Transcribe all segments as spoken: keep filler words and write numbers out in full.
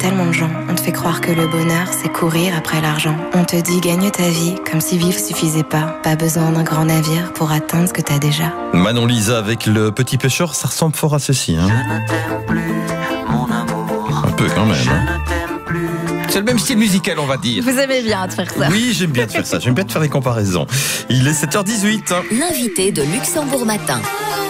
tellement de gens. On te fait croire que le bonheur, c'est courir après l'argent. On te dit gagne ta vie, comme si vivre suffisait pas. Pas besoin d'un grand navire pour atteindre ce que t'as déjà. Manon Lisa avec Le Petit Pêcheur, ça ressemble fort à ceci. Hein. Je ne t'aime plus, mon amour. Un peu quand même. Je Hein. ne t'aime plus. C'est le même style musical, on va dire. Vous aimez bien de faire ça. Oui, j'aime bien de faire ça. J'aime bien de faire des comparaisons. Il est sept heures dix-huit. Hein. L'invité de Luxembourg Matin.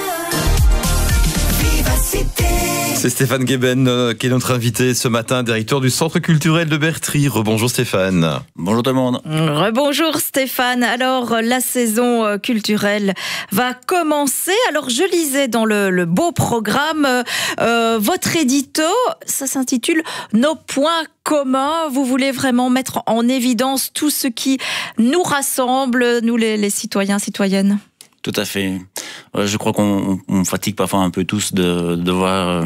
C'est Stéphane Gueben euh, qui est notre invité ce matin, directeur du Centre culturel de Bertry. Rebonjour Stéphane. Bonjour tout le monde. Rebonjour Stéphane. Alors, la saison culturelle va commencer. Alors, je lisais dans le, le beau programme, euh, votre édito, ça s'intitule « Nos points communs ». Vous voulez vraiment mettre en évidence tout ce qui nous rassemble, nous les, les citoyens, citoyennes ? Tout à fait. Je crois qu'on on fatigue parfois un peu tous de, de devoir euh,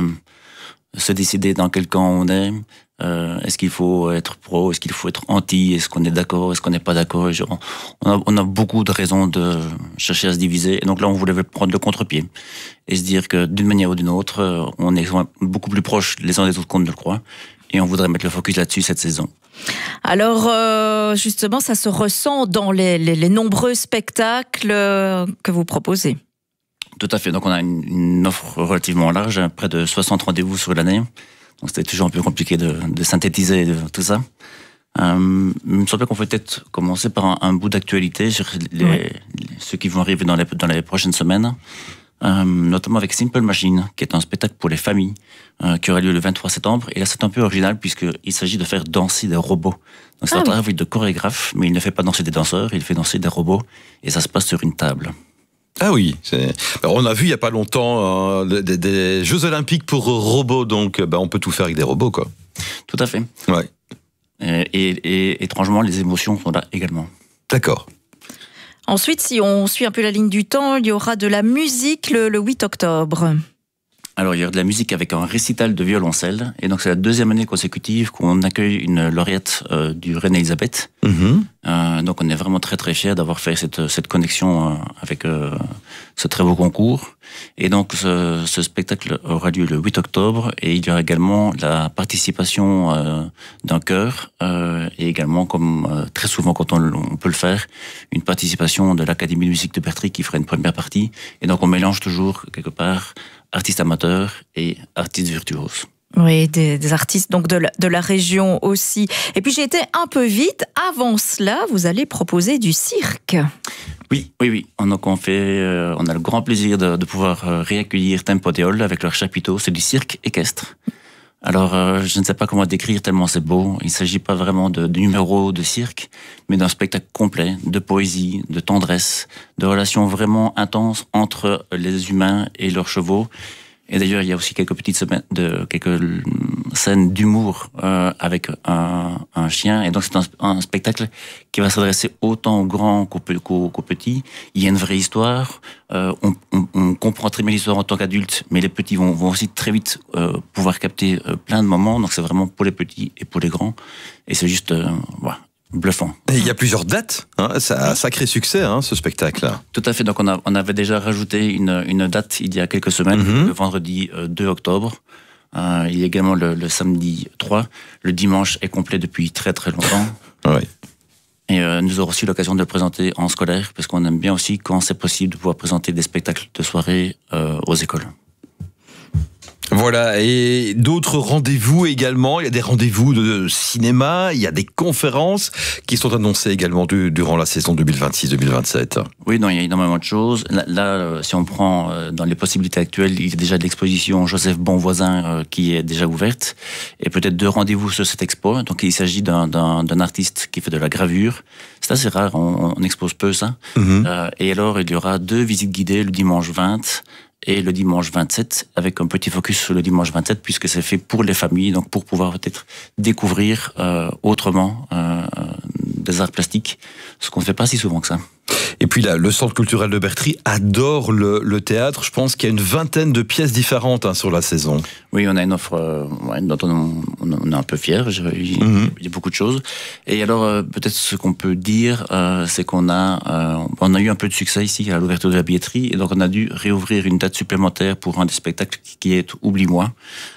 se décider dans quel camp on est. Euh, est-ce qu'il faut être pro, est-ce qu'il faut être anti, est-ce qu'on est d'accord, est-ce qu'on n'est pas d'accord. On a, on a beaucoup de raisons de chercher à se diviser. Et donc là, on voulait prendre le contre-pied et se dire que d'une manière ou d'une autre, on est beaucoup plus proches les uns des autres qu'on ne le croit. Et on voudrait mettre le focus là-dessus cette saison. Alors, euh, justement, ça se ressent dans les, les, les nombreux spectacles que vous proposez. Tout à fait. Donc, on a une, une offre relativement large, près de soixante rendez-vous sur l'année. Donc, c'était toujours un peu compliqué de, de synthétiser de, tout ça. Euh, il me semblait qu'on peut peut-être commencer par un, un bout d'actualité sur les, oui. les, ceux qui vont arriver dans les, dans les prochaines semaines. Euh, notamment avec Simple Machine, qui est un spectacle pour les familles, euh, qui aura lieu le vingt-trois septembre. Et là, c'est un peu original, puisqu'il s'agit de faire danser des robots. Donc, c'est ah, un travail oui. de chorégraphe, mais il ne fait pas danser des danseurs, il fait danser des robots, et ça se passe sur une table. Ah oui, c'est... Alors, on a vu il n'y a pas longtemps euh, des, des Jeux Olympiques pour robots, donc bah, on peut tout faire avec des robots, quoi. Tout à fait. Ouais. Et, et, et étrangement, les émotions sont là également. D'accord. Ensuite, si on suit un peu la ligne du temps, il y aura de la musique le, le huit octobre. Alors, il y aura de la musique avec un récital de violoncelle. Et donc, c'est la deuxième année consécutive qu'on accueille une lauréate euh, du Reine-Elisabeth. Mm-hmm. Euh, donc, on est vraiment très, très fiers d'avoir fait cette, cette connexion euh, avec euh, ce très beau concours. Et donc, ce, ce spectacle aura lieu le huit octobre. Et il y aura également la participation euh, d'un chœur. Euh, et également, comme euh, très souvent quand on, on peut le faire, une participation de l'Académie de musique de Bertry qui fera une première partie. Et donc, on mélange toujours, quelque part, artistes amateurs et artistes virtuoses. Oui, des, des artistes donc de la, de la région aussi. Et puis j'ai été un peu vite. Avant cela, vous allez proposer du cirque. Oui, oui, oui. Donc on fait, euh, on a le grand plaisir de, de pouvoir euh, réaccueillir Tempodéol avec leur chapiteau. C'est du cirque équestre. Alors, euh, je ne sais pas comment décrire tellement c'est beau. Il ne s'agit pas vraiment de, de numéros de cirque, mais d'un spectacle complet, de poésie, de tendresse, de relations vraiment intenses entre les humains et leurs chevaux. Et d'ailleurs, il y a aussi quelques petites semaines de quelques scènes d'humour euh, avec un, un chien. Et donc, c'est un, un spectacle qui va s'adresser autant aux grands qu'aux, qu'aux, qu'aux petits. Il y a une vraie histoire. Euh, on, on, on comprend très bien l'histoire en tant qu'adulte, mais les petits vont, vont aussi très vite euh, pouvoir capter euh, plein de moments. Donc, c'est vraiment pour les petits et pour les grands. Et c'est juste, euh, voilà. Bluffant. Et il y a plusieurs dates, hein, ça a un sacré succès, hein, ce spectacle. Tout à fait, donc on, a, on avait déjà rajouté une, une date il y a quelques semaines, mm-hmm. le vendredi euh, deux octobre. Euh, il y a également le, le samedi trois. Le dimanche est complet depuis très très longtemps. Oui. Et euh, nous aurons aussi l'occasion de le présenter en scolaire, parce qu'on aime bien aussi, quand c'est possible, de pouvoir présenter des spectacles de soirée euh, aux écoles. Voilà, et d'autres rendez-vous également. Il y a des rendez-vous de cinéma, il y a des conférences qui sont annoncées également du, durant la saison deux mille vingt-six deux mille vingt-sept. Oui, non, il y a énormément de choses. Là, là, si on prend euh, dans les possibilités actuelles, il y a déjà de l'exposition Joseph Bonvoisin euh, qui est déjà ouverte, et peut-être deux rendez-vous sur cette expo. Donc il s'agit d'un, d'un, d'un artiste qui fait de la gravure. C'est assez rare, on, on expose peu ça. Mm-hmm. Euh, et alors, il y aura deux visites guidées le dimanche vingt et le dimanche vingt-sept, avec un petit focus sur le dimanche vingt-sept, puisque c'est fait pour les familles, donc pour pouvoir peut-être découvrir euh, autrement euh, des arts plastiques, ce qu'on ne fait pas si souvent que ça. Et puis là, le Centre culturel de Bertry adore le, le théâtre. Je pense qu'il y a une vingtaine de pièces différentes hein, sur la saison. Oui, on a une offre euh, ouais, dont on, on est un peu fiers. Il, mm-hmm. il y a beaucoup de choses. Et alors, euh, peut-être ce qu'on peut dire, euh, c'est qu'on a, euh, on a eu un peu de succès ici à l'ouverture de la billetterie. Et donc, on a dû réouvrir une date supplémentaire pour un des spectacles qui est Oublie-moi.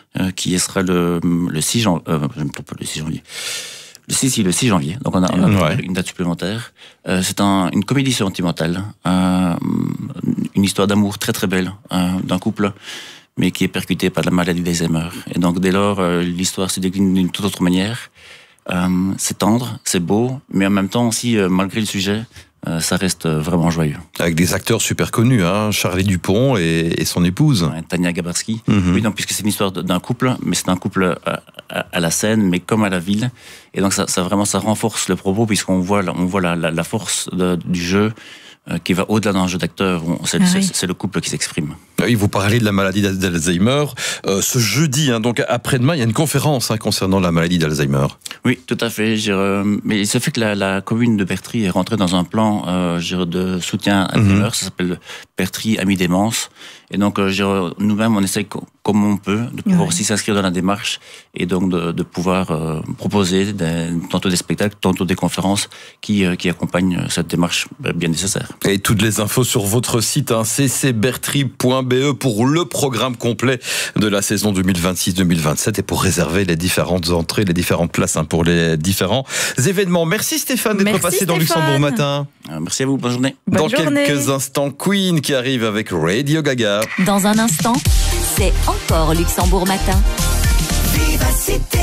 euh, qui sera le, le six janvier. Euh, je me trompe pas, le six janvier. Le six, si, le six janvier. Donc on a, on a ouais. une date supplémentaire. Euh, c'est un, une comédie sentimentale, euh, une histoire d'amour très très belle euh, d'un couple, mais qui est percutée par la maladie d'Alzheimer. Et donc dès lors, euh, l'histoire se décline d'une toute autre manière. Euh, c'est tendre, c'est beau, mais en même temps aussi, euh, malgré le sujet, euh, ça reste vraiment joyeux. Avec des acteurs super connus, hein, Charlie Dupont et, et son épouse. Ouais, Tania Gabarski. Mm-hmm. Oui, donc, puisque c'est une histoire d'un couple, mais c'est un couple à, à, à la scène, mais comme à la ville. Et donc ça, ça vraiment, ça renforce le propos, puisqu'on voit, on voit la, la, la force de, du jeu, euh, qui va au-delà d'un jeu d'acteur. C'est, ah oui. c'est, c'est le couple qui s'exprime. Oui, vous parlez de la maladie d'Alzheimer. Euh, ce jeudi, hein, donc après-demain, il y a une conférence hein, concernant la maladie d'Alzheimer. Oui, tout à fait. Euh, mais il se fait que la, la commune de Bertry est rentrée dans un plan euh, de soutien à Alzheimer. Mm-hmm. Ça s'appelle Bertry Amis Démence. Et donc, euh, nous-mêmes, on essaye comme on peut de pouvoir oui. aussi s'inscrire dans la démarche et donc de, de pouvoir euh, proposer des, tantôt des spectacles, tantôt des conférences qui, euh, qui accompagnent cette démarche bien nécessaire. Et toutes les infos sur votre site, hein, c c bertry point b e pour le programme complet de la saison deux mille vingt-six deux mille vingt-sept et pour réserver les différentes entrées, les différentes places hein, pour les différents événements. Merci Stéphane d'être Merci passé Stéphane. dans Luxembourg Matin. Merci à vous, bonne journée. Bonne dans journée. quelques instants, Queen qui arrive avec Radio Gaga. Dans un instant, c'est encore Luxembourg Matin. Vivacité.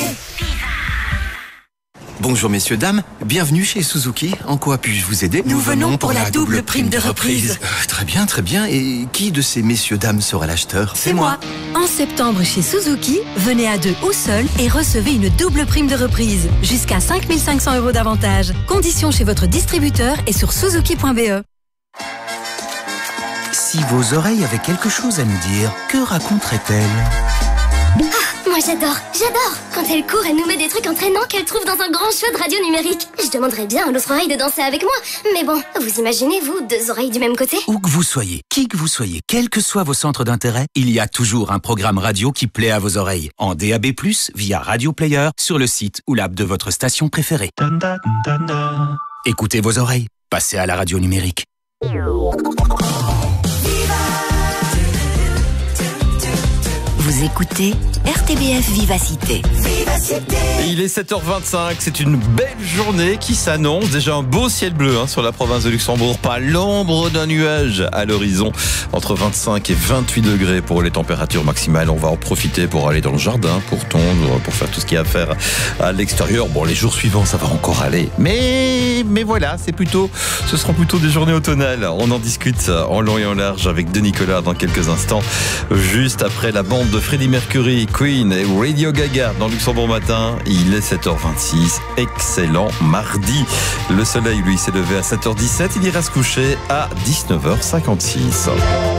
Bonjour messieurs, dames, bienvenue chez Suzuki. En quoi puis-je vous aider? Nous venons pour la double prime de reprise. Euh, très bien, très bien. Et qui de ces messieurs, dames sera l'acheteur? C'est moi. En septembre chez Suzuki, venez à deux ou seul et recevez une double prime de reprise. Jusqu'à cinq mille cinq cents euros d'avantage. Conditions chez votre distributeur et sur suzuki point b e. Si vos oreilles avaient quelque chose à nous dire, que raconterait-elle? Ah, moi j'adore, j'adore quand elle court, elle nous met des trucs entraînants qu'elle trouve dans un grand show de radio numérique. Je demanderais bien à l'autre oreille de danser avec moi. Mais bon, vous imaginez, vous, deux oreilles du même côté? Où que vous soyez, qui que vous soyez, quels que soient vos centres d'intérêt, il y a toujours un programme radio qui plaît à vos oreilles. En D A B plus, via Radio Player, sur le site ou l'app de votre station préférée. Écoutez vos oreilles, passez à la radio numérique. Vous écoutez R T B F Vivacité. Vivacité. Et il est sept heures vingt-cinq, c'est une belle journée qui s'annonce. Déjà un beau ciel bleu hein, sur la province de Luxembourg, pas l'ombre d'un nuage à l'horizon. Entre vingt-cinq et vingt-huit degrés pour les températures maximales. On va en profiter pour aller dans le jardin, pour tondre, pour faire tout ce qu'il y a à faire à l'extérieur. Bon, les jours suivants, ça va encore aller. Mais, mais voilà, c'est plutôt, ce seront plutôt des journées automnales. On en discute en long et en large avec Denis Collard dans quelques instants, juste après la bande de Freddie Mercury, Queen et Radio Gaga dans Luxembourg Matin. Il est sept heures vingt-six. Excellent mardi. Le soleil, lui, s'est levé à sept heures dix-sept. Il ira se coucher à dix-neuf heures cinquante-six.